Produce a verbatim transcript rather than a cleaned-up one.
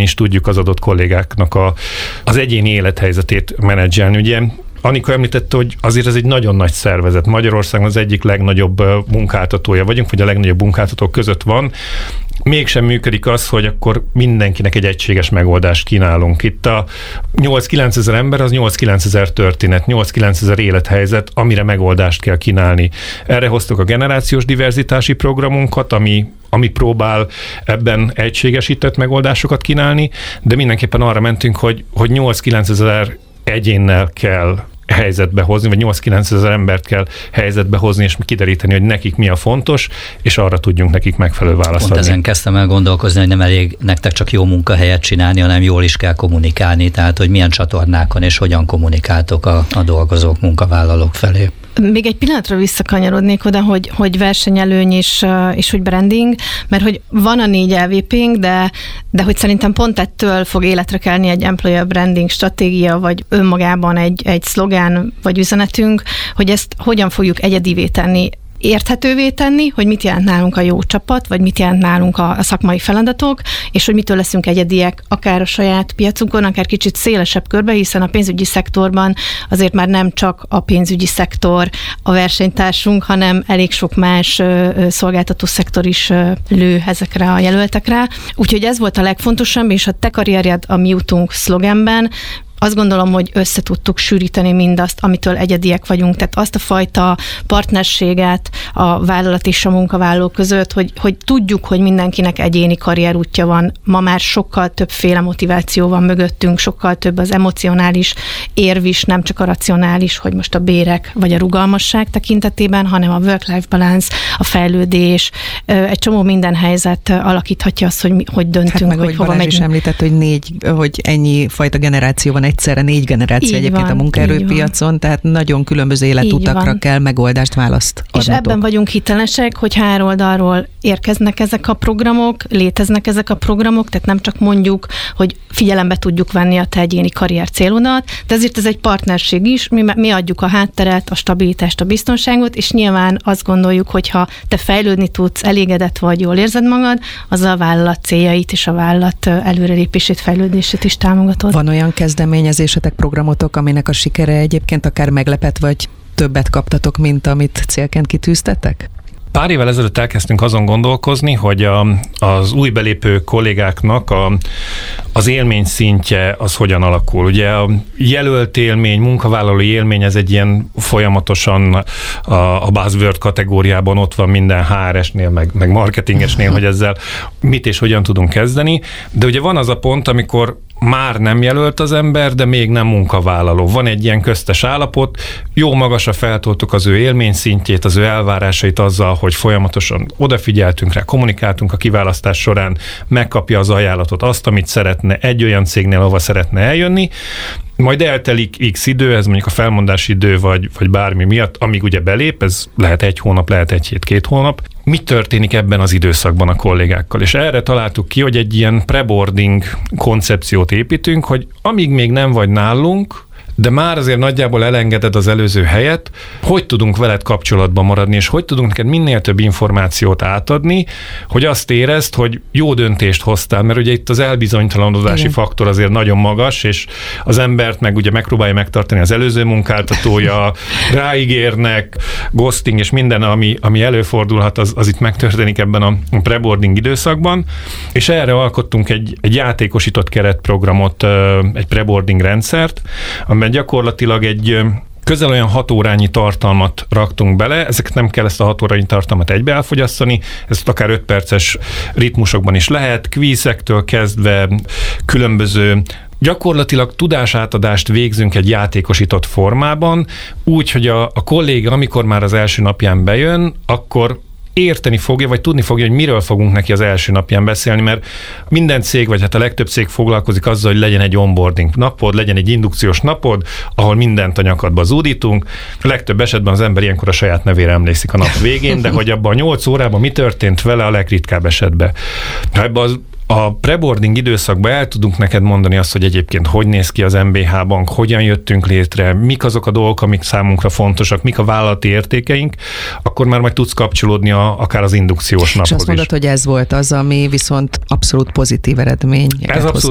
is tudjuk az adott kollégáknak a, az egyéni élethelyzetét menedzselni. Ugye Anika említette, hogy azért ez egy nagyon nagy szervezet. Magyarországon az egyik legnagyobb munkáltatója vagyunk, vagy a legnagyobb munkáltatók között van. Mégsem működik az, hogy akkor mindenkinek egy egységes megoldást kínálunk. Itt a nyolc-kilenc ezer ember, az nyolc-kilenc ezer történet, nyolc-kilenc ezer élethelyzet, amire megoldást kell kínálni. Erre hoztuk a generációs diverzitási programunkat, ami ami próbál ebben egységesített megoldásokat kínálni, de mindenképpen arra mentünk, hogy, hogy nyolc-kilenc ezer egyénnel kell helyzetbe hozni, vagy nyolc-kilenc ezer embert kell helyzetbe hozni, és kideríteni, hogy nekik mi a fontos, és arra tudjunk nekik megfelelő választ adni. Pont ezen kezdtem el gondolkozni, hogy nem elég nektek csak jó munkahelyet csinálni, hanem jól is kell kommunikálni, tehát hogy milyen csatornákon és hogyan kommunikáltok a, a dolgozók, munkavállalók felé. Még egy pillanatra visszakanyarodnék oda, hogy, hogy versenyelőny és, és hogy branding, mert hogy van a négy el vé pé-nk, de, de hogy szerintem pont ettől fog életre kelni egy employer branding stratégia, vagy önmagában egy, egy szlogán, vagy üzenetünk, hogy ezt hogyan fogjuk egyedivé tenni, érthetővé tenni, hogy mit jelent nálunk a jó csapat, vagy mit jelent nálunk a, a szakmai feladatok, és hogy mitől leszünk egyediek, akár a saját piacunkon, akár kicsit szélesebb körbe, hiszen a pénzügyi szektorban azért már nem csak a pénzügyi szektor a versenytársunk, hanem elég sok más ö, ö, szolgáltató szektor is ö, lő ezekre a jelöltekre. Úgyhogy ez volt a legfontosabb, és a te karrierjed a mi utunk szlogenben, azt gondolom, hogy össze tudtuk sűríteni mindazt, amitől egyediek vagyunk, tehát azt a fajta partnerséget a vállalat és a munkavállaló között, hogy, hogy tudjuk, hogy mindenkinek egyéni karrierútja van. Ma már sokkal többféle motiváció van mögöttünk, sokkal több az emocionális érv is, nem csak a racionális, hogy most a bérek vagy a rugalmasság tekintetében, hanem a work-life balance, a fejlődés, egy csomó minden helyzet alakíthatja azt, hogy, mi, hogy döntünk, hát meg, hogy, hogy hova Balázs megyünk. is említett, hogy négy, hogy ennyi fajta generáció van egyszerre, négy generáció így egyébként van, a munkaerőpiacon, tehát nagyon különböző életutakra kell megoldást, választ adnotok. És ebben vagyunk hitelesek, hogy hár oldalról érkeznek ezek a programok, léteznek ezek a programok, tehát nem csak mondjuk, hogy figyelembe tudjuk venni a te egyéni karrier célodat, de ezért ez egy partnerség is, mi, mi adjuk a hátteret, a stabilitást, a biztonságot, és nyilván azt gondoljuk, hogy ha te fejlődni tudsz, elégedett vagy, jól érzed magad, az a vállalat céljait és a vállalat előrelépését, fejlődését is támogatod. Van olyan kezdeményezésetek, programotok, aminek a sikere egyébként akár meglepett, vagy többet kaptatok, mint amit célként kitűztetek? Pár évvel ezelőtt elkezdtünk azon gondolkozni, hogy a, az új belépő kollégáknak a, az élmény szintje az hogyan alakul. Ugye a jelölt élmény, munkavállalói élmény, ez egy ilyen folyamatosan a, a buzzword kategóriában ott van minden há er esnél, meg, meg marketingesnél, hogy ezzel mit és hogyan tudunk kezdeni. De ugye van az a pont, amikor már nem jelölt az ember, de még nem munkavállaló. Van egy ilyen köztes állapot, jó magasra feltoltuk az ő élményszintjét, az ő elvárásait azzal, hogy folyamatosan odafigyeltünk rá, kommunikáltunk a kiválasztás során, megkapja az ajánlatot, azt, amit szeretne egy olyan cégnél, ahova szeretne eljönni, majd eltelik x idő, ez mondjuk a felmondási idő, vagy, vagy bármi miatt, amíg ugye belép, ez lehet egy hónap, lehet egy hét, két hónap. Mi történik ebben az időszakban a kollégákkal? És erre találtuk ki, hogy egy ilyen preboarding koncepciót építünk, hogy amíg még nem vagy nálunk, de már azért nagyjából elengeded az előző helyet, hogy tudunk veled kapcsolatban maradni, és hogy tudunk neked minél több információt átadni, hogy azt érezd, hogy jó döntést hoztál, mert ugye itt az elbizonytalanodási Igen. faktor azért nagyon magas, és az embert meg ugye megpróbálja megtartani az előző munkáltatója, ráígérnek, ghosting és minden, ami, ami előfordulhat, az, az itt megtörténik ebben a preboarding időszakban, és erre alkottunk egy, egy játékosított keretprogramot, egy preboarding rendszert, amiben gyakorlatilag egy közel olyan hat órányi tartalmat raktunk bele, ezeket nem kell ezt a hat órányi tartalmat egybe elfogyasztani, ezt akár öt perces ritmusokban is lehet, kvízektől kezdve különböző gyakorlatilag tudásátadást végzünk egy játékosított formában, úgy, hogy a, a kolléga, amikor már az első napján bejön, akkor érteni fogja, vagy tudni fogja, hogy miről fogunk neki az első napján beszélni, mert minden cég, vagy hát a legtöbb cég foglalkozik azzal, hogy legyen egy onboarding napod, legyen egy indukciós napod, ahol mindent a nyakadba zúdítunk. A legtöbb esetben az ember ilyenkor a saját nevére emlékszik a nap végén, de hogy abban a nyolc órában mi történt vele a legritkább esetben. Ha ebben az a preboarding időszakban el tudunk neked mondani azt, hogy egyébként hogy néz ki az em bé há Bank, hogyan jöttünk létre, mik azok a dolgok, amik számunkra fontosak, mik a vállalati értékeink, akkor már majd tudsz kapcsolódni a, akár az indukciós naphoz is. És azt mondod, hogy ez volt az, ami viszont abszolút pozitív eredmény. Ez abszolút